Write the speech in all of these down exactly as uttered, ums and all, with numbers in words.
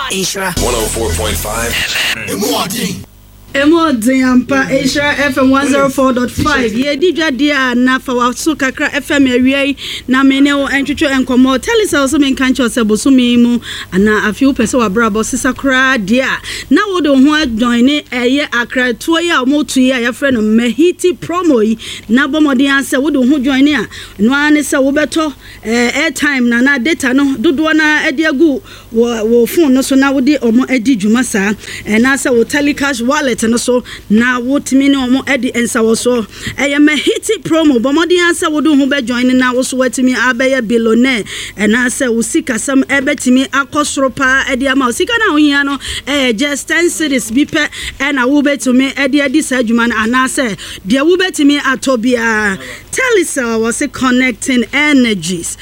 Ishra one oh four point five F M. Emo Diampa Ishra F M one oh four point five. Ye didwa dia na fa waso kakra F M awie na mene wo entwetwe enkomo. Tell us also men kan chose bosumi mu ana afiu pese wa brabo sisa kra dia. Na wo do ho join ni eye akra to ya omotu ya ya frɛ no Mahiti promo yi na bomodin ase wo do ho join ni a no ane se wo beto airtime na na data no dodo na ade agu wo phone no so na wo di omo adi dwuma sa na se wo telecash wallet no so na wotimi ne omo edi ensa wo so eye Mahiti promo bomodi ansa wo do ho be join na wo so watimi abeye billionaire na se wo sika sam ebetimi akosoro pa edi ama wo sika na wo hia no eh just ten cities bi pe na wo betumi edi edi sa adwuma na na se de wo betimi atobia Telecel was connecting energies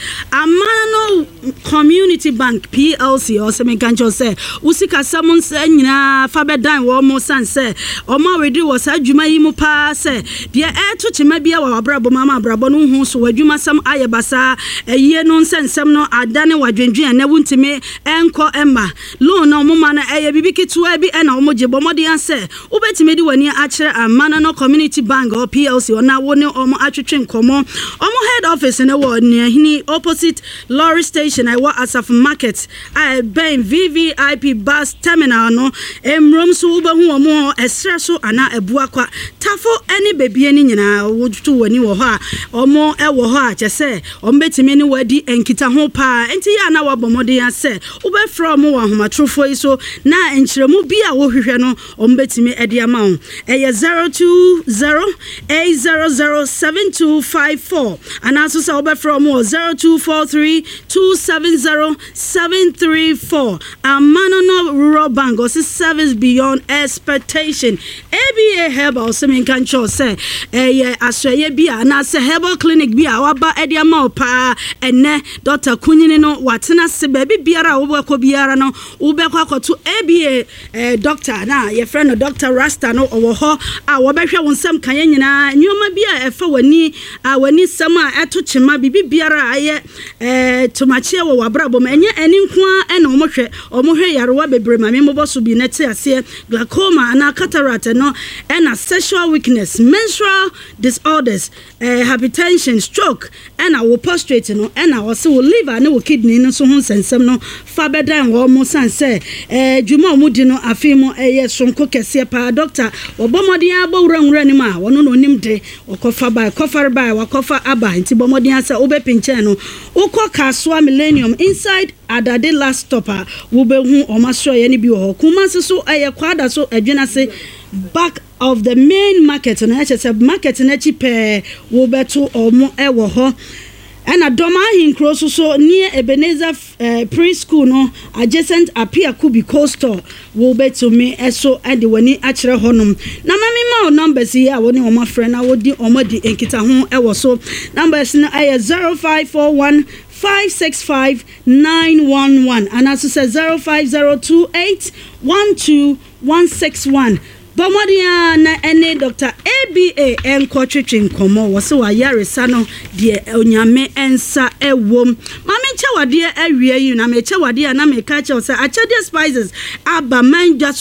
Amano Community Bank P L C or some kancho say wo sika sam nsa nyina fa bedan wo mo sanse Oma wedi was adwuma yi mu pa se de e to chima bia wa brabo mama brabo no hu so adwuma sam ayebasa eyi no nsensem no adane wadwendwen na wuntime enko emma loan no mama na eye bibi ketua bi e na wo je bomode anse ubetime di wani a kire Amana no Community Bank or P L C ona wo ne omo atwetwe nkomo omo head office na wo ne hini opposite lorry station I wa Asaf Market I ben V V I P bus terminal no emrom so wo hu omo esra so ana ebu akwa tafo eni bebie ni nyina wotu wani wo ho a omo e wo ho a chese ombetimi ni wadi enkita ho pa enti ya na wabomode ya se ube from wo ahomatrofo iso na enchiremu bia wo hwehwe no ombetimi ede ama ho eye zero two zero eight zero zero seven two five four ana so sa ube from wo zero two four three two seven zero seven three four Amana no Rural Bank or service beyond expectation A B A Herbal Semin Kancho say eh aswaye bia na se herbal clinic bia waba edia ma pa ene Doctor Kunyini no watena se baby biara wo beko biara no wo beko akoto A B A eh doctor na ye friend no Doctor Rasta no owo ho a wo behwe wonsam kan nyina nyoma bia efa wani a wani sam a eto chima bibi biara aye eh tomachie wo wabrabo ma enye eni nko a ena omo hwe omo hwe yarewa bebre ma membo so bi nete ase glaucoma na cataract no and a sexual weakness, menstrual disorders, uh, hypertension, stroke, and I will prostrate no, and I also will live and no kidney no so and some no faber than almost and say, eh, Juma Mudino, a female, a yes, from cook a pa doctor, or Bomodia Boran Ranima, or no name day, or coffer by coffer by or coffer abba, and Tibomodia Obe Pinchano, or coca swam millennium inside. Ada de last stopper wo be hu o maso ye ni bi ho kuma so aye kwada so adwena se back of the main market na che se market na chi pe wo beto omo e wo ho ena doma hinkro so so near Ebenezer uh, preschool no adjacent appear Kubi coastal wo beto me eso ade wani akere honum na mami ma numbers here woni o ma friend na wodi o ma di enkita ho e wo so numbers na aye zero five four one five six five nine one one and also says zero five zero two eight one two one six one. Bomodia na ene Doctor A B A enko twetwe nkomo wo se wa yaresa no de onyame ensa ewom mame nche wade awie yi na me che wade na me ka che wo se achede spices aba man